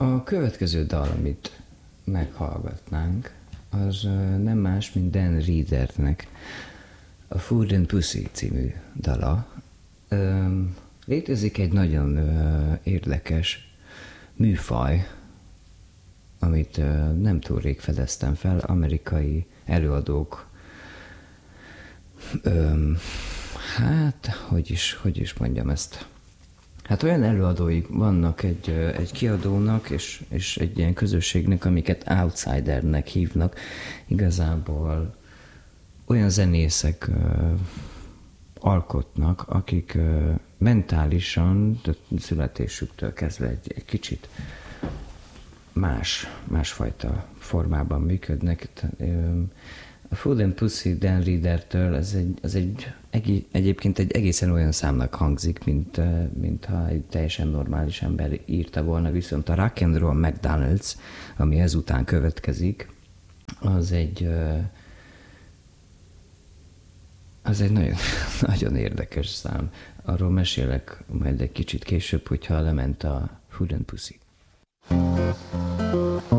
A következő dal, amit meghallgatnánk, az nem más, mint Dan Reedernek a Food and Pussy című dala. Létezik egy nagyon érdekes műfaj, amit nem túl rég fedeztem fel, amerikai előadók, hogy is mondjam ezt. Hát olyan előadóik vannak egy kiadónak és egy ilyen közösségnek, amiket outsidernek hívnak. Igazából olyan zenészek alkotnak, akik mentálisan, születésüktől kezdve egy kicsit másfajta formában működnek. A Food and Pussy Dan Reedertől egyébként egy egészen olyan számnak hangzik, mint ha egy teljesen normális ember írta volna, viszont a Rock and Roll McDonald's, ami ezután következik, az egy nagyon, nagyon érdekes szám. Arról mesélek majd egy kicsit később, hogyha lement a Food and Pussy.